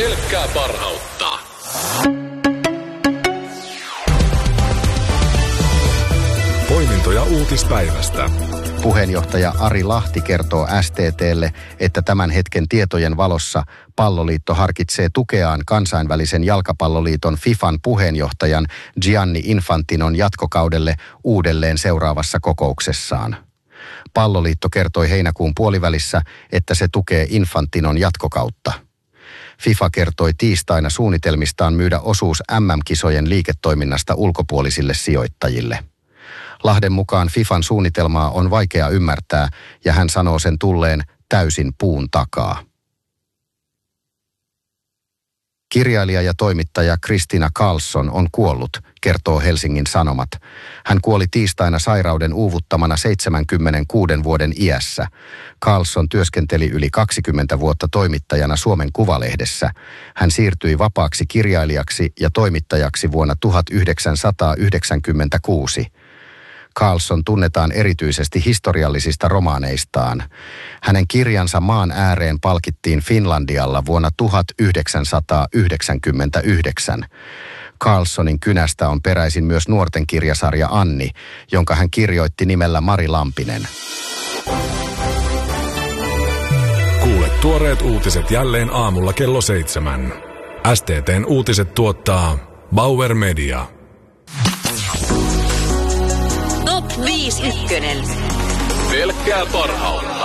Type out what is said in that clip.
Pelkkää parhautta. Poimintoja uutispäivästä. Puheenjohtaja Ari Lahti kertoo STT:lle, että tämän hetken tietojen valossa Palloliitto harkitsee tukeaan kansainvälisen jalkapalloliiton FIFAn puheenjohtajan Gianni Infantinon jatkokaudelle uudelleen seuraavassa kokouksessaan. Palloliitto kertoi heinäkuun puolivälissä, että se tukee Infantinon jatkokautta. FIFA kertoi tiistaina suunnitelmistaan myydä osuus MM-kisojen liiketoiminnasta ulkopuolisille sijoittajille. Lahden mukaan FIFAn suunnitelmaa on vaikea ymmärtää ja hän sanoo sen tulleen täysin puun takaa. Kirjailija ja toimittaja Kristina Karlsson on kuollut, kertoo Helsingin Sanomat. Hän kuoli tiistaina sairauden uuvuttamana 76 vuoden iässä. Karlsson työskenteli yli 20 vuotta toimittajana Suomen Kuvalehdessä. Hän siirtyi vapaaksi kirjailijaksi ja toimittajaksi vuonna 1996. Karlsson tunnetaan erityisesti historiallisista romaaneistaan. Hänen kirjansa Maan ääreen palkittiin Finlandialla vuonna 1999. Karlssonin kynästä on peräisin myös nuorten kirjasarja Anni, jonka hän kirjoitti nimellä Mari Lampinen. Kuule tuoreet uutiset jälleen aamulla kello 7. STT:n uutiset tuottaa Bauer Media. Top 5 ykkönen. Pelkkää parhautta.